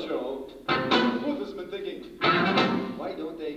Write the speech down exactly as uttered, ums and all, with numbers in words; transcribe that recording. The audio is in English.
show. Booth has been thinking, why don't they